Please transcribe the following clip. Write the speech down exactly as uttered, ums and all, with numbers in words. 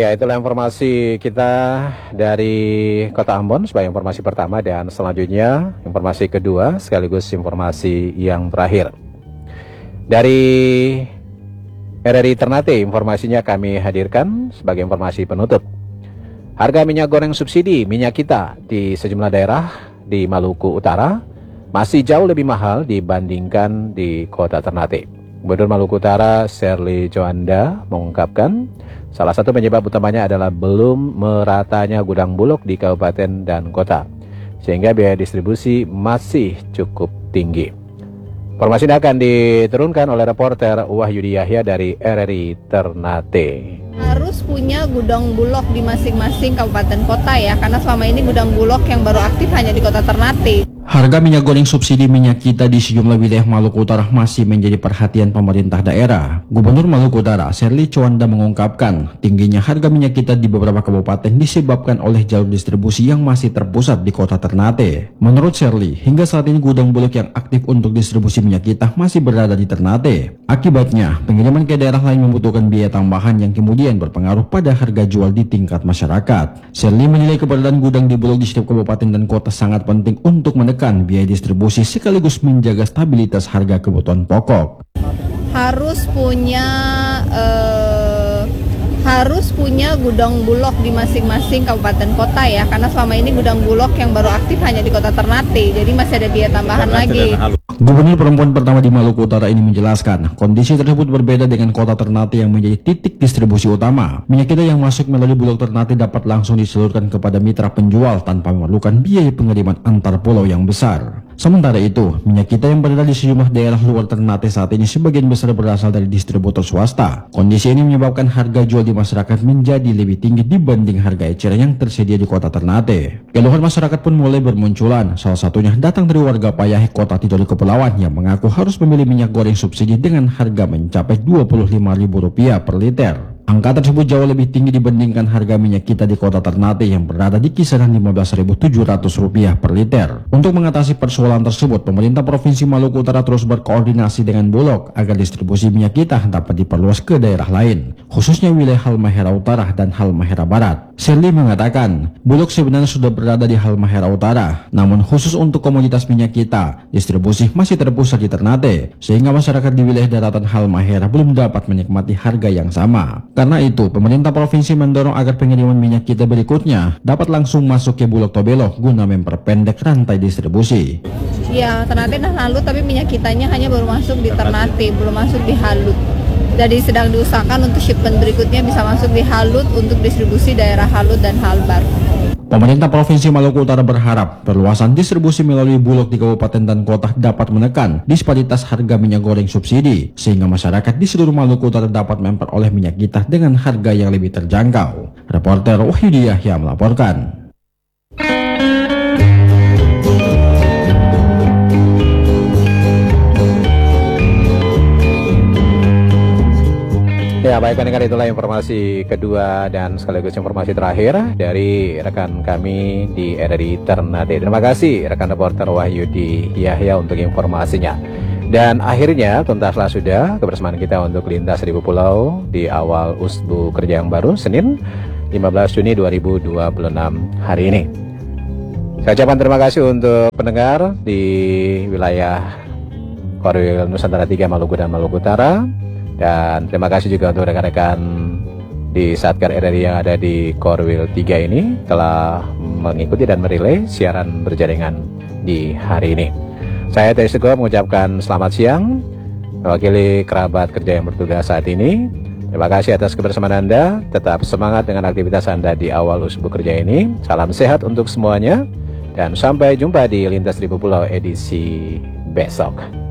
Ya, itulah informasi kita dari Kota Ambon sebagai informasi pertama, dan selanjutnya informasi kedua sekaligus informasi yang terakhir. Dari R R I Ternate, informasinya kami hadirkan sebagai informasi penutup. Harga minyak goreng subsidi minyak kita di sejumlah daerah di Maluku Utara masih jauh lebih mahal dibandingkan di Kota Ternate. Gubernur Maluku Utara Sherly Joanda mengungkapkan salah satu penyebab utamanya adalah belum meratanya gudang bulog di kabupaten dan kota, sehingga biaya distribusi masih cukup tinggi. Informasi ini akan diturunkan oleh reporter Wahyudi Yahya dari R R I Ternate. Harus punya gudang bulog di masing-masing kabupaten kota ya, karena selama ini gudang bulog yang baru aktif hanya di Kota Ternate. Harga minyak goreng subsidi minyak kita di sejumlah wilayah Maluku Utara masih menjadi perhatian pemerintah daerah. Gubernur Maluku Utara Sherly Joanda mengungkapkan tingginya harga minyak kita di beberapa kabupaten disebabkan oleh jalur distribusi yang masih terpusat di Kota Ternate. Menurut Sherly, hingga saat ini gudang bulog yang aktif untuk distribusi minyak kita masih berada di Ternate. Akibatnya, pengiriman ke daerah lain membutuhkan biaya tambahan yang kemudian berpengaruh pada harga jual di tingkat masyarakat. Sherly menilai keberadaan gudang di bulog di setiap kabupaten dan kota sangat penting untuk menekan biaya distribusi sekaligus menjaga stabilitas harga kebutuhan pokok. Harus punya eh, harus punya gudang bulog di masing-masing kabupaten kota ya, karena selama ini gudang bulog yang baru aktif hanya di Kota Ternate, jadi masih ada biaya tambahan lagi. Gubernur perempuan pertama di Maluku Utara ini menjelaskan kondisi tersebut berbeda dengan Kota Ternate yang menjadi titik distribusi utama. Minyak kita yang masuk melalui bulog Ternate dapat langsung diseluruhkan kepada mitra penjual tanpa memerlukan biaya pengiriman antar pulau yang besar. Sementara itu, minyak kita yang berada di sejumlah daerah luar Ternate saat ini sebagian besar berasal dari distributor swasta. Kondisi ini menyebabkan harga jual di masyarakat menjadi lebih tinggi dibanding harga eceran yang tersedia di Kota Ternate. Keluhan masyarakat pun mulai bermunculan, salah satunya datang dari warga Payahe Kota Tidore Kepulauan yang mengaku harus memilih minyak goreng subsidi dengan harga mencapai dua puluh lima ribu rupiah per liter. Angka tersebut jauh lebih tinggi dibandingkan harga minyak kita di Kota Ternate yang berada di kisaran lima belas ribu tujuh ratus rupiah per liter. Untuk mengatasi persoalan tersebut, pemerintah Provinsi Maluku Utara terus berkoordinasi dengan Bulog agar distribusi minyak kita dapat diperluas ke daerah lain, khususnya wilayah Halmahera Utara dan Halmahera Barat. Sherly mengatakan, Bulog sebenarnya sudah berada di Halmahera Utara, namun khusus untuk komoditas minyak kita, distribusi masih terpusat di Ternate, sehingga masyarakat di wilayah daratan Halmahera belum dapat menikmati harga yang sama. Karena itu, pemerintah provinsi mendorong agar pengiriman minyak kita berikutnya dapat langsung masuk ke Bulog Tobelo guna memperpendek rantai distribusi. Ya, Ternate dah lalu, tapi minyak kitanya hanya baru masuk di Ternate, belum masuk di Halut. Jadi sedang diusahakan untuk shipment berikutnya bisa masuk di Halut untuk distribusi daerah Halut dan Halbar. Pemerintah Provinsi Maluku Utara berharap perluasan distribusi melalui bulog di kabupaten dan kota dapat menekan disparitas harga minyak goreng subsidi, sehingga masyarakat di seluruh Maluku Utara dapat memperoleh minyak kita dengan harga yang lebih terjangkau. Reporter Wahyudi Yahya melaporkan. Ya, baik pendengar, itulah informasi kedua dan sekaligus informasi terakhir dari rekan kami di R R I Ternate. Terima kasih rekan reporter Wahyudi Yahya untuk informasinya. Dan akhirnya tuntaslah sudah kebersamaan kita untuk lintas seribu pulau di awal Usbu Kerja yang baru Senin lima belas Juni dua ribu dua puluh enam hari ini. Saya ucapkan terima kasih untuk pendengar di wilayah Korwil Nusantara tiga, Maluku dan Maluku Utara. Dan terima kasih juga untuk rekan-rekan di Satker R R I yang ada di Korwil tiga ini telah mengikuti dan merilai siaran berjaringan di hari ini. Saya Teh Sego mengucapkan selamat siang mewakili kerabat kerja yang bertugas saat ini. Terima kasih atas kebersamaan Anda. Tetap semangat dengan aktivitas Anda di awal usbu kerja ini. Salam sehat untuk semuanya dan sampai jumpa di Lintas Seribu Pulau edisi besok.